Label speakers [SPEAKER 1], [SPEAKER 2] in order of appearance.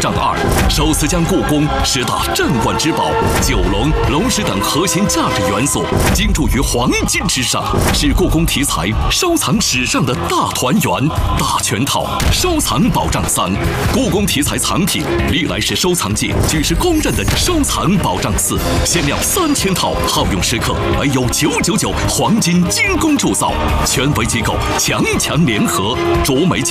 [SPEAKER 1] 障2，首次将故宫10大镇馆之宝、九龙、龙石等核心价值元素精注于黄金之上，是故宫题材收藏史上的大团圆、大全套。收藏保障3，故宫题材藏品历来是收藏界举世公认的收藏保障4，限量3000套，好用时刻唯有999黄金精工铸造，权威机构强联合，卓美